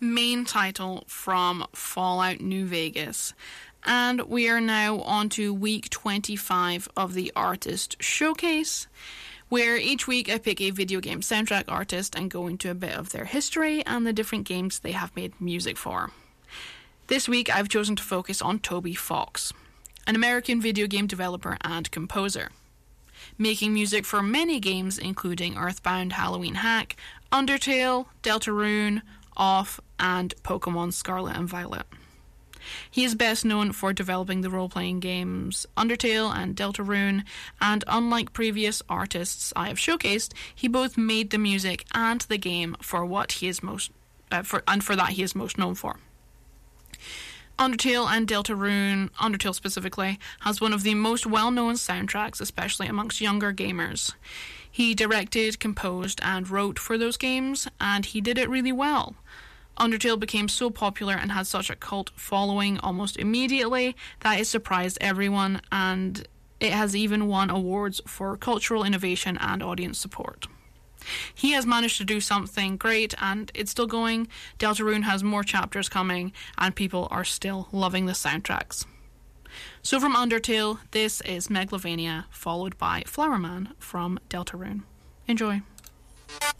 main title from Fallout New Vegas. And we are now on to week 25 of the Artist Showcase, where each week I pick a video game soundtrack artist and go into a bit of their history and the different games they have made music for. This week I've chosen to focus on Toby Fox, an American video game developer and composer, making music for many games including Earthbound, Halloween Hack, Undertale, Deltarune, Off, and Pokemon Scarlet and Violet. He is best known for developing the role-playing games Undertale and Deltarune, and unlike previous artists I have showcased, he both made the music and the game for what he is most for that he is most known for. Undertale and Deltarune, Undertale specifically, has one of the most well-known soundtracks, especially amongst younger gamers. He directed, composed, and wrote for those games, and he did it really well. Undertale became so popular and had such a cult following almost immediately that it surprised everyone, and it has even won awards for cultural innovation and audience support. He has managed to do something great, and it's still going. Deltarune has more chapters coming, and people are still loving the soundtracks. So from Undertale, this is Megalovania, followed by Flower Man from Deltarune. Enjoy.